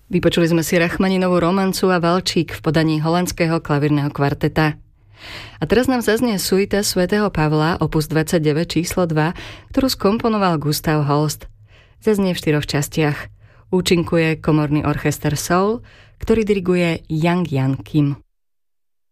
Vypočuli sme si Rachmaninovú romancu a Valčík v podaní holandského klavírneho kvarteta. A teraz nám zaznie suita svätého Pavla, opus 29 číslo 2, ktorú skomponoval Gustav Holst. Zaznie v 4 častiach. Účinkuje komorný orchester Soul, ktorý diriguje Yang Yan Kim.